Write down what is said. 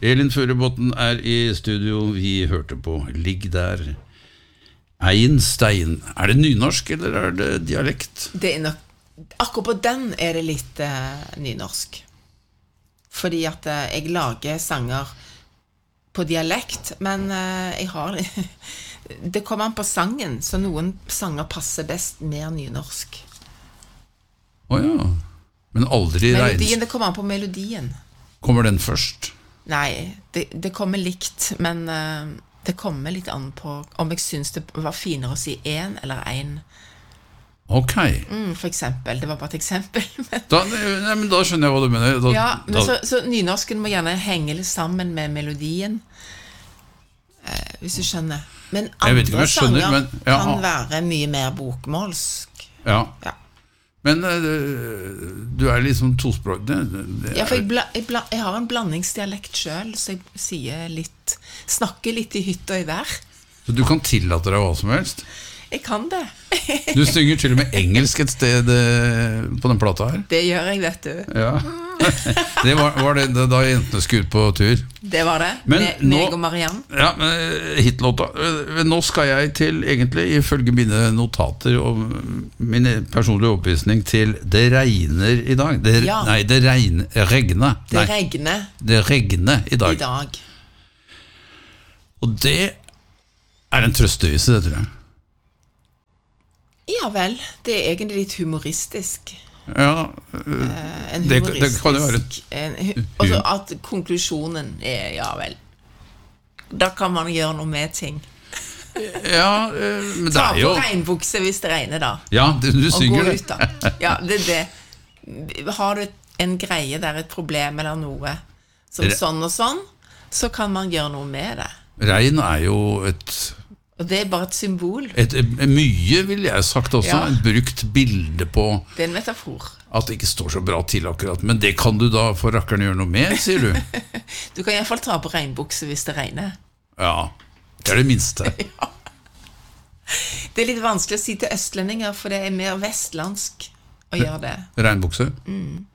Elin Furubotn I studio. Vi hørte på Ligg der. Ein stein. Det nynorsk, eller det dialekt? Det nok, akkurat på den det litt nynorsk. Fordi at jeg lager sanger på dialekt, men jeg har det kommer an på sangen, så noen sanger passer best mer nynorsk. Ja, men aldri melodien, det kommer an på melodien. Kommer den først? Nei, det kommer likt, men det kommer litt an på om jeg synes det var finere å si en eller en. Ok. For eksempel, det var bare et eksempel. Men da skjønner jeg hva du mener. Men så nynorsken må gjerne henge litt sammen med melodien, hvis du skjønner. Men andre sanger kan være mye mer bokmålsk. Ja. Men du liksom tospråk. Ja, for jeg har en blandingsdialekt selv, så jeg snakker litt I hytt og I vær. Så du kan tillate deg hva som helst? Jeg kan det. Du synger til og med engelsk et sted på den plata her? Det gjør jeg, vet du. Ja. Det var det da jentene skulle ut på tur? Det var det, meg og Marianne. Ja, hitlåta. Nå skal jeg til, egentlig, ifølge mine notater og min personlige oppvisning, til Det regner I dag. Nei, det regner. Det regner I dag. Og det en trøstevise, det tror jeg. Ja vel, det egentlig litt humoristisk. Ja, det kan jo være. Og så at konklusjonen ja vel. Da kan man gjøre noe med ting. Ja, men det Ta jo på regnbukse hvis det regner da. Ja, du synger det. Og gå ut da. Ja, det. Har du en greie der, et problem eller noe, som sånn og sånn, så kan man gjøre noe med det. Regn jo et... Og det bare et symbol. Mye vil jeg sagt også, et brukt bilde på... Det en metafor. At det ikke står så bra til akkurat, men det kan du da for rakkeren gjøre noe med, sier du? Du kan I hvert fall ta på regnbukse hvis det regner. Ja, det det minste. Ja. Det litt vanskelig å si til østlendinger, for det mer vestlandsk å gjøre det. Regnbukse?